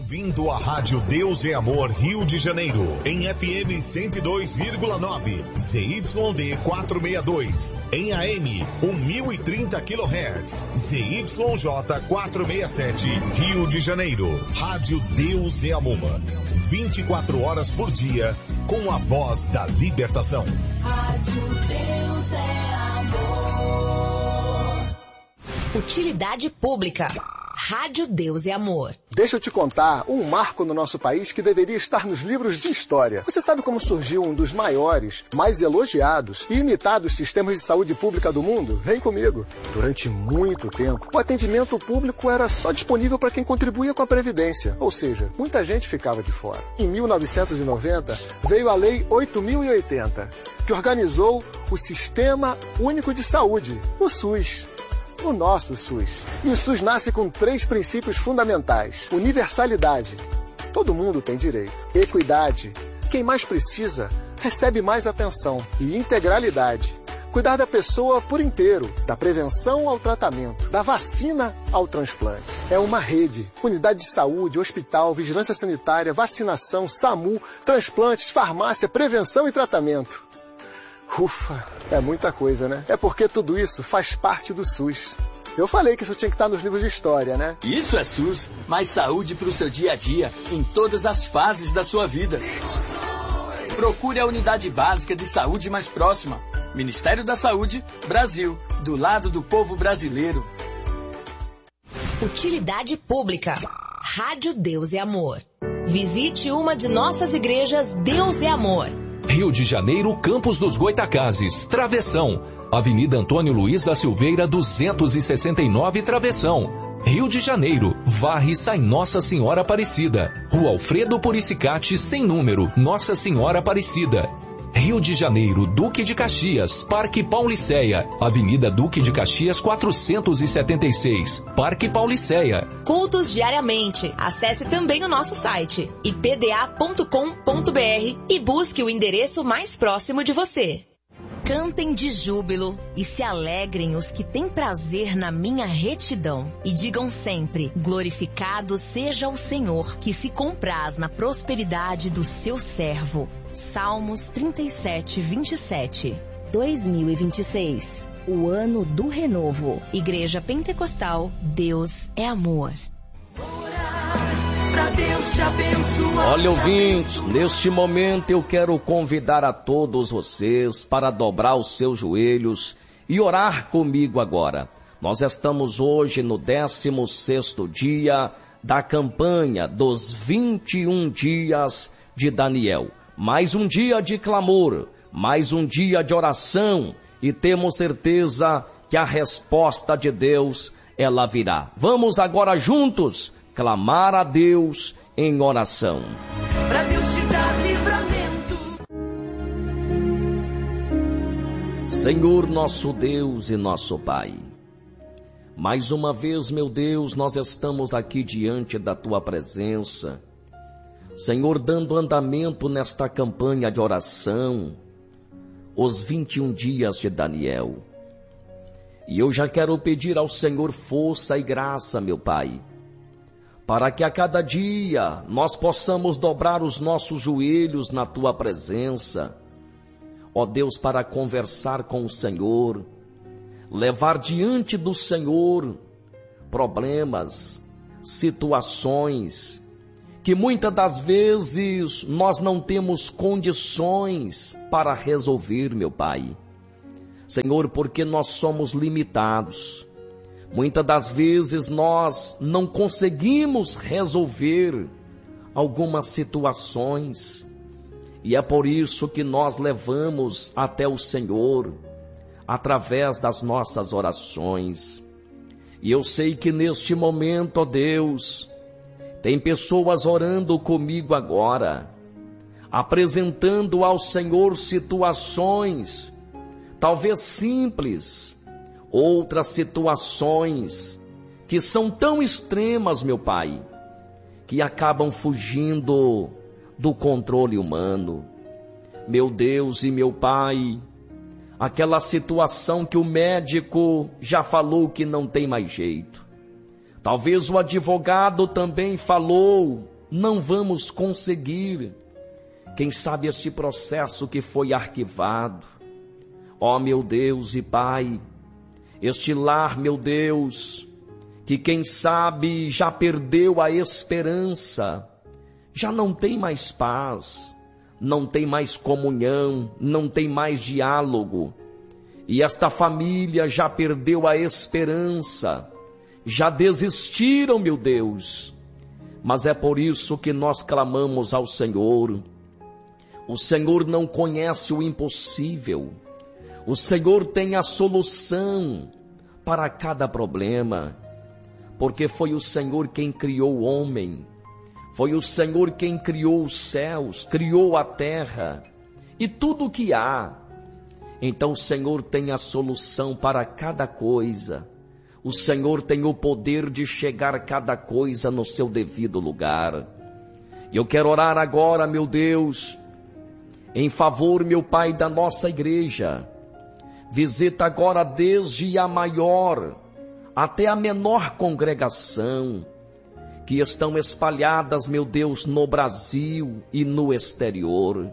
Bem-vindo à Rádio Deus é Amor Rio de Janeiro, em FM 102,9, ZYD 462, em AM 1030 kHz, ZYJ 467, Rio de Janeiro. Rádio Deus é Amor, 24 horas por dia, com a voz da libertação. Rádio Deus é Amor. Utilidade pública. Rádio Deus é Amor. Deixa eu te contar um marco no nosso país que deveria estar nos livros de história. Você sabe como surgiu um dos maiores, mais elogiados e imitados sistemas de saúde pública do mundo? Vem comigo. Durante muito tempo, o atendimento público era só disponível para quem contribuía com a Previdência. Ou seja, muita gente ficava de fora. Em 1990, veio a Lei 8.080, que organizou o Sistema Único de Saúde, o SUS. O nosso SUS. E o SUS nasce com 3 princípios fundamentais. Universalidade. Todo mundo tem direito. Equidade. Quem mais precisa, recebe mais atenção. E integralidade. Cuidar da pessoa por inteiro. Da prevenção ao tratamento. Da vacina ao transplante. É uma rede. Unidade de saúde, hospital, vigilância sanitária, vacinação, SAMU, transplantes, farmácia, prevenção e tratamento. Ufa, é muita coisa, né? É porque tudo isso faz parte do SUS. Eu falei que isso tinha que estar nos livros de história, né? Isso é SUS, mais saúde para o seu dia a dia, em todas as fases da sua vida. Procure a unidade básica de saúde mais próxima. Ministério da Saúde, Brasil, do lado do povo brasileiro. Utilidade pública. Rádio Deus é Amor. Visite uma de nossas igrejas Deus é Amor. Rio de Janeiro, Campos dos Goitacazes, Travessão. Avenida Antônio Luiz da Silveira, 269, Travessão. Rio de Janeiro, Varre sai Nossa Senhora Aparecida. Rua Alfredo Puricicati, sem número, Nossa Senhora Aparecida. Rio de Janeiro, Duque de Caxias, Parque Pauliceia, Avenida Duque de Caxias 476, Parque Pauliceia. Cultos diariamente. Acesse também o nosso site ipda.com.br e busque o endereço mais próximo de você. Cantem de júbilo e se alegrem os que têm prazer na minha retidão. E digam sempre, glorificado seja o Senhor, que se compraz na prosperidade do seu servo. Salmos 37, 27. 2026. O ano do renovo. Igreja Pentecostal, Deus é Amor. Pra Deus te abençoar. Olha, ouvintes, neste momento eu quero convidar a todos vocês para dobrar os seus joelhos e orar comigo agora. Nós estamos hoje no 16º dia da campanha dos 21 dias de Daniel. Mais um dia de clamor, mais um dia de oração e temos certeza que a resposta de Deus, ela virá. Vamos agora juntos clamar a Deus em oração. Pra Deus te dar livramento. Senhor nosso Deus e nosso Pai, mais uma vez, meu Deus, nós estamos aqui diante da Tua presença, Senhor, dando andamento nesta campanha de oração, os 21 dias de Daniel. E eu já quero pedir ao Senhor força e graça, meu Pai, para que a cada dia nós possamos dobrar os nossos joelhos na Tua presença, ó Deus, para conversar com o Senhor, levar diante do Senhor problemas, situações, que muitas das vezes nós não temos condições para resolver, meu Pai. Senhor, porque nós somos limitados. Muitas das vezes nós não conseguimos resolver algumas situações. E é por isso que nós levamos até o Senhor, através das nossas orações. E eu sei que neste momento, ó Deus, tem pessoas orando comigo agora, apresentando ao Senhor situações, talvez simples, outras situações que são tão extremas, meu Pai, que acabam fugindo do controle humano. Meu Deus e meu Pai, aquela situação que o médico já falou que não tem mais jeito. Talvez o advogado também falou não vamos conseguir. Quem sabe este processo que foi arquivado. Ó meu Deus e Pai, este lar, meu Deus, que quem sabe já perdeu a esperança, já não tem mais paz, não tem mais comunhão, não tem mais diálogo. E esta família já perdeu a esperança, já desistiram, meu Deus. Mas é por isso que nós clamamos ao Senhor. O Senhor não conhece o impossível. O Senhor tem a solução para cada problema, porque foi o Senhor quem criou o homem, foi o Senhor quem criou os céus, criou a terra e tudo o que há. Então o Senhor tem a solução para cada coisa. O Senhor tem o poder de chegar cada coisa no seu devido lugar. E eu quero orar agora, meu Deus, em favor, meu Pai, da nossa igreja. Visita agora desde a maior até a menor congregação que estão espalhadas, meu Deus, no Brasil e no exterior.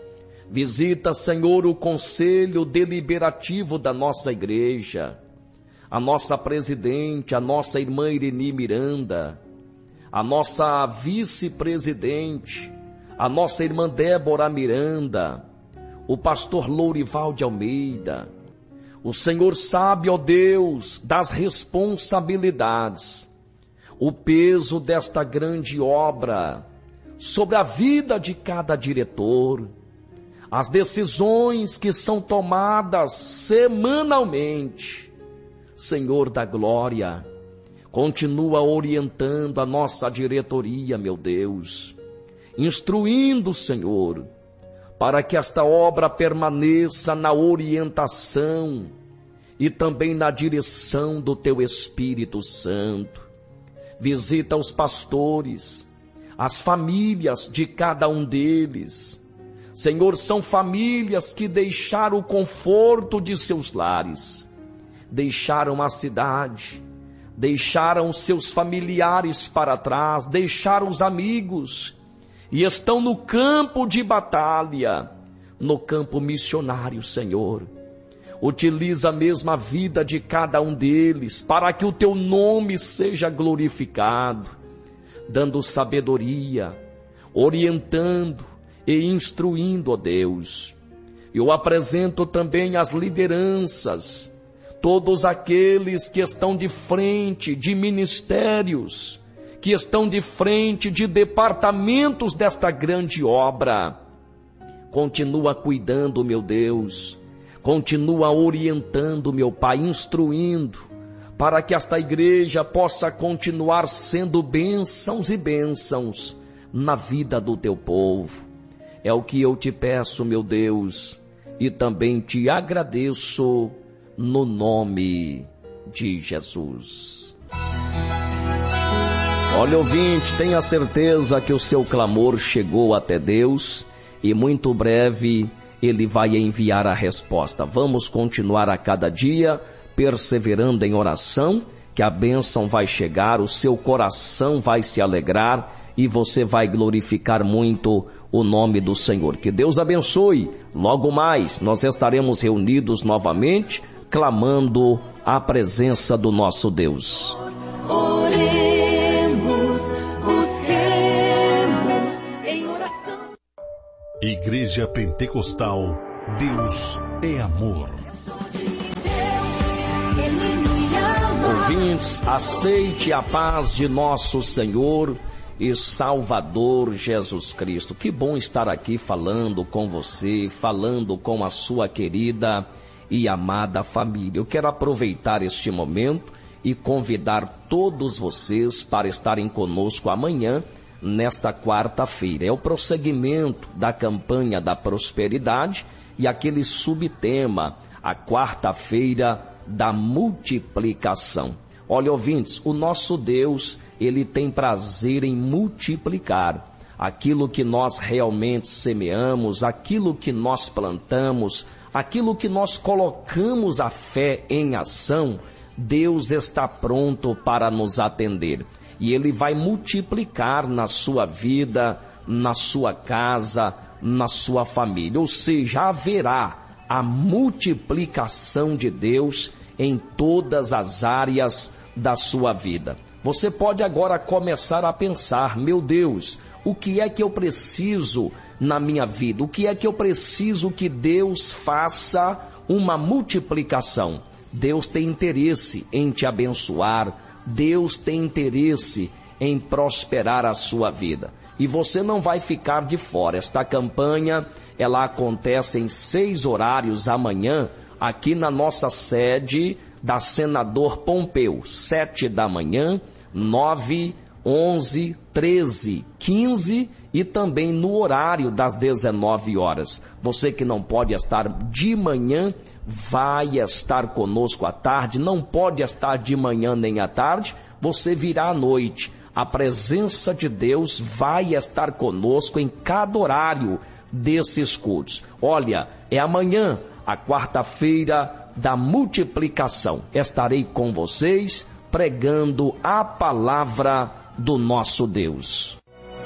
Visita, Senhor, o conselho deliberativo da nossa igreja, a nossa presidente, a nossa irmã Ireni Miranda, a nossa vice-presidente, a nossa irmã Débora Miranda, o pastor Lourival de Almeida. O Senhor sabe, ó Deus, das responsabilidades, o peso desta grande obra sobre a vida de cada diretor, as decisões que são tomadas semanalmente. Senhor da glória, continua orientando a nossa diretoria, meu Deus, instruindo, Senhor, para que esta obra permaneça na orientação e também na direção do Teu Espírito Santo. Visita os pastores, as famílias de cada um deles. Senhor, são famílias que deixaram o conforto de seus lares, deixaram a cidade, deixaram seus familiares para trás, deixaram os amigos, e estão no campo de batalha, no campo missionário, Senhor. Utiliza mesmo a vida de cada um deles, para que o Teu nome seja glorificado, dando sabedoria, orientando e instruindo, ó Deus. Eu apresento também as lideranças, todos aqueles que estão de frente de ministérios, que estão de frente de departamentos desta grande obra. Continua cuidando, meu Deus, continua orientando, meu Pai, instruindo, para que esta igreja possa continuar sendo bênçãos e bênçãos na vida do Teu povo. É o que eu te peço, meu Deus, e também te agradeço no nome de Jesus. Olha, ouvinte, tenha certeza que o seu clamor chegou até Deus e muito breve Ele vai enviar a resposta. Vamos continuar a cada dia perseverando em oração, que a bênção vai chegar, o seu coração vai se alegrar e você vai glorificar muito o nome do Senhor. Que Deus abençoe. Logo mais nós estaremos reunidos novamente, clamando a presença do nosso Deus. Oremos, busquemos em oração. Igreja Pentecostal, Deus é amor. Ouvintes, aceite a paz de nosso Senhor e Salvador Jesus Cristo. Que bom estar aqui falando com você, falando com a sua querida e amada família. Eu quero aproveitar este momento e convidar todos vocês para estarem conosco amanhã, nesta quarta-feira. É o prosseguimento da campanha da prosperidade e aquele subtema, a quarta-feira da multiplicação. Olha, ouvintes, o nosso Deus, Ele tem prazer em multiplicar aquilo que nós realmente semeamos, aquilo que nós plantamos, aquilo que nós colocamos a fé em ação. Deus está pronto para nos atender. e Ele vai multiplicar na sua vida, na sua casa, na sua família. Ou seja, haverá a multiplicação de Deus em todas as áreas da sua vida. Você pode agora começar a pensar: meu Deus, o que é que eu preciso na minha vida? O que é que eu preciso que Deus faça uma multiplicação? Deus tem interesse em te abençoar, Deus tem interesse em prosperar a sua vida. E você não vai ficar de fora. Esta campanha, ela acontece em 6 horários amanhã, aqui na nossa sede da Senador Pompeu, 7 da manhã, 9, 11, 13, 15 e também no horário das 19 horas. Você que não pode estar de manhã, vai estar conosco à tarde. Não pode estar de manhã nem à tarde, você virá à noite. A presença de Deus vai estar conosco em cada horário desses cultos. Olha, é amanhã, a quarta-feira da multiplicação. Estarei com vocês pregando a palavra do nosso Deus.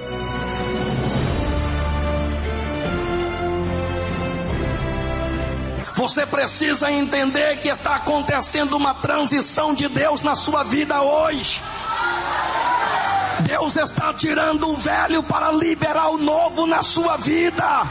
Você precisa entender que está acontecendo uma transição de Deus na sua vida hoje. Deus está tirando o velho para liberar o novo na sua vida.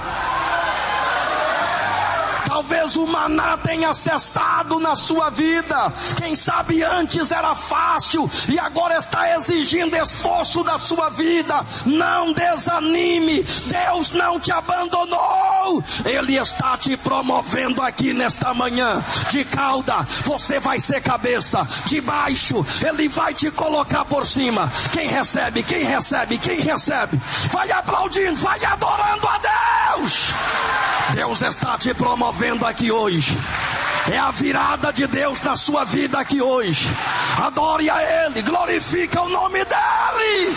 Talvez o maná tenha cessado na sua vida. Quem sabe antes era fácil e agora está exigindo esforço da sua vida. Não desanime, Deus não te abandonou. Ele está te promovendo aqui nesta manhã. De cauda, você vai ser cabeça. De baixo, Ele vai te colocar por cima. Quem recebe, quem recebe, quem recebe, vai aplaudindo, vai adorando a Deus. Deus está te promovendo aqui hoje. É a virada de Deus na sua vida aqui hoje. Adore a Ele, glorifica o nome dEle.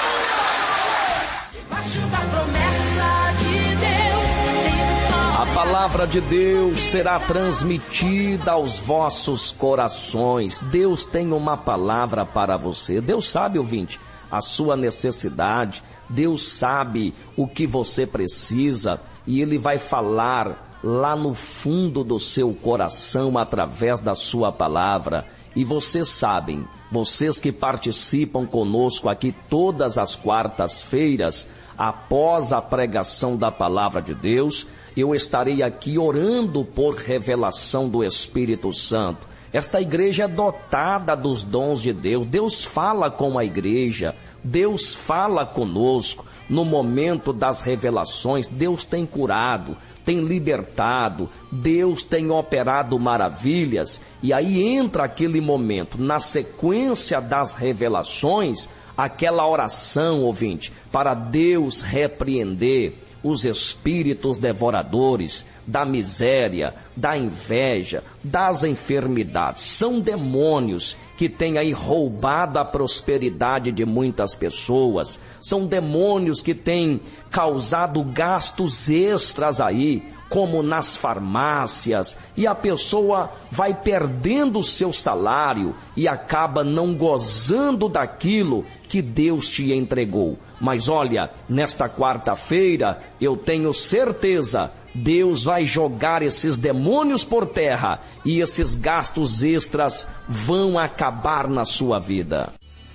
Debaixo da promessa de Deus. A palavra de Deus será transmitida aos vossos corações. Deus tem uma palavra para você. Deus sabe, ouvinte, a sua necessidade. Deus sabe o que você precisa e Ele vai falar lá no fundo do seu coração através da sua palavra. E vocês sabem, vocês que participam conosco aqui todas as quartas-feiras, após a pregação da palavra de Deus, eu estarei aqui orando por revelação do Espírito Santo. Esta igreja é dotada dos dons de Deus. Deus fala com a igreja, Deus fala conosco. No momento das revelações, Deus tem curado, tem libertado, Deus tem operado maravilhas. E aí entra aquele momento, na sequência das revelações, aquela oração, ouvinte, para Deus repreender os espíritos devoradores da miséria, da inveja, das enfermidades. São demônios que têm aí roubado a prosperidade de muitas pessoas. São demônios que têm causado gastos extras aí, como nas farmácias, e a pessoa vai perdendo o seu salário e acaba não gozando daquilo que Deus te entregou. Mas olha, nesta quarta-feira, eu tenho certeza, Deus vai jogar esses demônios por terra e esses gastos extras vão acabar na sua vida.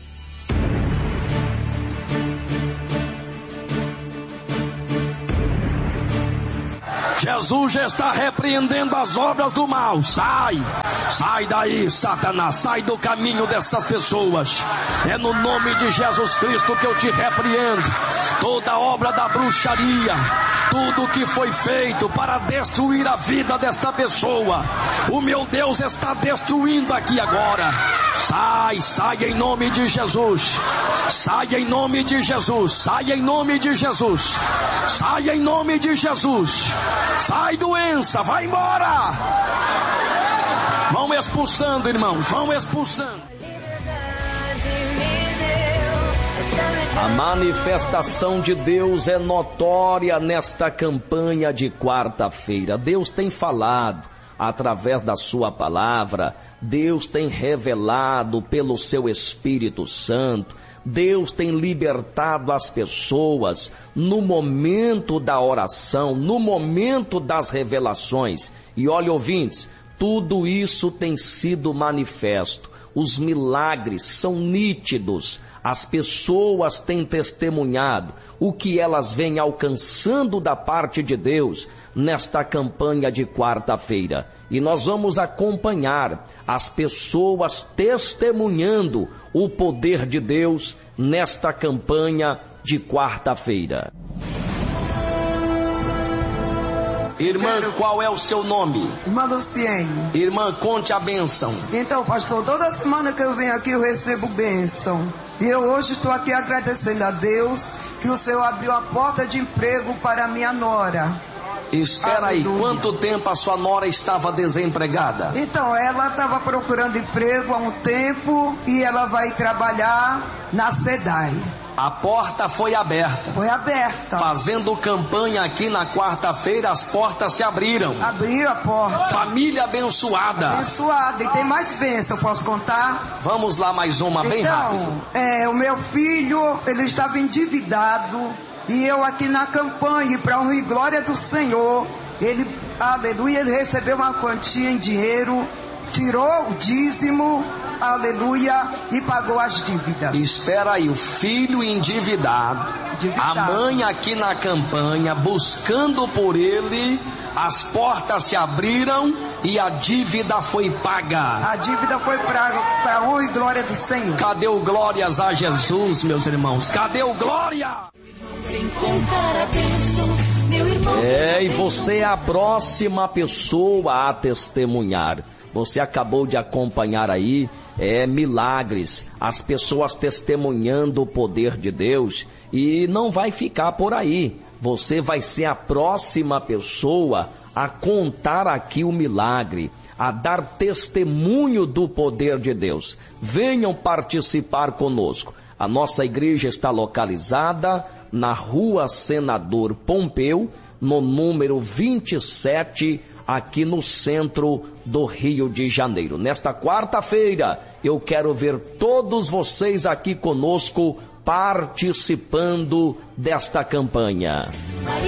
Jesus já está repreendendo as obras do mal. Sai daí, Satanás, sai do caminho dessas pessoas. É no nome de Jesus Cristo que eu te repreendo. Toda obra da bruxaria, tudo que foi feito para destruir a vida desta pessoa, o meu Deus está destruindo aqui agora. Sai em nome de Jesus. Sai em nome de Jesus. Sai em nome de Jesus. Sai em nome de Jesus. Sai, doença, vai embora. Vão expulsando, irmãos, vão expulsando. A manifestação de Deus é notória nesta campanha de quarta-feira. Deus tem falado através da sua palavra, Deus tem revelado pelo seu Espírito Santo, Deus tem libertado as pessoas no momento da oração, no momento das revelações. E olha, ouvintes, tudo isso tem sido manifesto. Os milagres são nítidos. As pessoas têm testemunhado o que elas vêm alcançando da parte de Deus nesta campanha de quarta-feira. E nós vamos acompanhar as pessoas testemunhando o poder de Deus nesta campanha de quarta-feira. Irmã, qual é o seu nome? Irmã Luciene. Irmã, conte a bênção. Então, pastor, toda semana que eu venho aqui eu recebo bênção. E eu hoje estou aqui agradecendo a Deus que o Senhor abriu a porta de emprego para a minha nora. Espera aí, quanto tempo a sua nora estava desempregada? Então, ela estava procurando emprego há um tempo e ela vai trabalhar na SEDAI. A porta foi aberta. Foi aberta. Fazendo campanha aqui na quarta-feira, as portas se abriram. Abriram a porta. Família abençoada. Abençoada. E tem mais bênção, posso contar? Vamos lá, mais uma, bem rápido. O meu filho, ele estava endividado. E eu aqui na campanha, para honra e glória do Senhor, ele, aleluia, ele recebeu uma quantia em dinheiro, tirou o dízimo, aleluia, e pagou as dívidas. Espera aí, o filho endividado, a mãe aqui na campanha, buscando por ele, as portas se abriram e a dívida foi paga. A dívida foi para a honra e glória do Senhor. Cadê o glórias a Jesus, meus irmãos? Cadê o glória? E você é a próxima pessoa a testemunhar. Você acabou de acompanhar aí, milagres, as pessoas testemunhando o poder de Deus, e não vai ficar por aí. Você vai ser a próxima pessoa a contar aqui o milagre, a dar testemunho do poder de Deus. Venham participar conosco. A nossa igreja está localizada na Rua Senador Pompeu, no número 27, aqui no centro do Rio de Janeiro. Nesta quarta-feira, eu quero ver todos vocês aqui conosco participando desta campanha.